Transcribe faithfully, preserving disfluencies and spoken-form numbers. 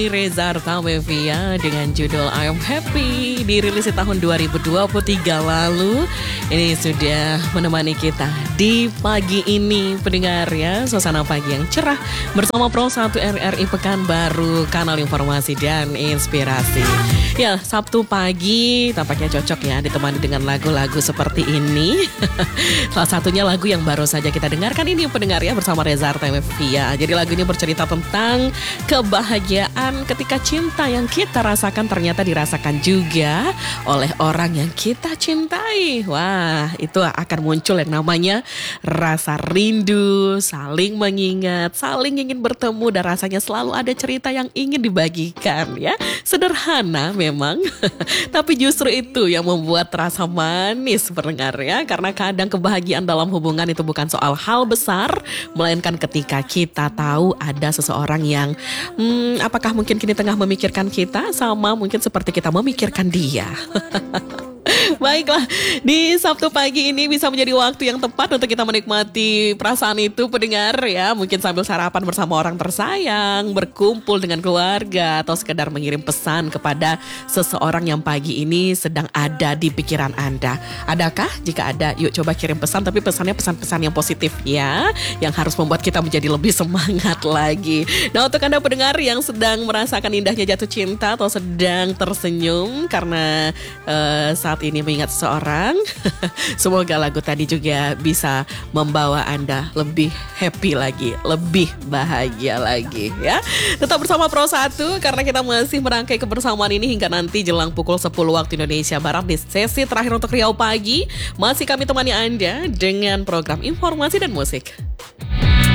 Reza Artamevia dengan judul I'm Happy, dirilis di tahun dua ribu dua puluh tiga lalu. Ini sudah menemani kita di pagi ini, pendengar ya. Suasana pagi yang cerah bersama Pro satu R R I Pekanbaru, kanal informasi dan inspirasi. Ya, Sabtu pagi tampaknya cocok ya ditemani dengan lagu-lagu seperti ini. Salah satunya lagu yang baru saja kita dengarkan ini, pendengar ya, bersama Reza Artamevia. Jadi lagu ini bercerita tentang kebahagiaan ketika cinta yang kita rasakan ternyata dirasakan juga oleh orang yang kita cintai. Wah, itu akan muncul yang namanya rasa rindu, saling mengingat, saling ingin bertemu, dan rasanya selalu ada cerita yang ingin dibagikan ya. Sederhana memang, tapi justru itu yang membuat terasa manis, pendengar ya. Karena kadang kebahagiaan dalam hubungan itu bukan soal hal besar, melainkan ketika kita tahu ada seseorang yang hmm, apakah mungkin kini tengah memikirkan kita sama mungkin seperti kita memikirkan dia. Baiklah, di Sabtu pagi ini bisa menjadi waktu yang tepat untuk kita menikmati perasaan itu, pendengar ya. Mungkin sambil sarapan bersama orang tersayang, berkumpul dengan keluarga, atau sekedar mengirim pesan kepada seseorang yang pagi ini sedang ada di pikiran Anda. Adakah? Jika ada, yuk coba kirim pesan, tapi pesannya pesan-pesan yang positif ya, yang harus membuat kita menjadi lebih semangat lagi. Nah, untuk Anda pendengar yang sedang merasakan indahnya jatuh cinta atau sedang tersenyum karena uh, saat ini mengingat seseorang, semoga lagu tadi juga bisa membawa Anda lebih happy lagi, lebih bahagia lagi ya. Tetap bersama Pro satu karena kita masih merangkai kebersamaan ini hingga nanti jelang pukul sepuluh waktu Indonesia Barat di sesi terakhir untuk Riau Pagi. Masih kami temani Anda dengan program informasi dan musik.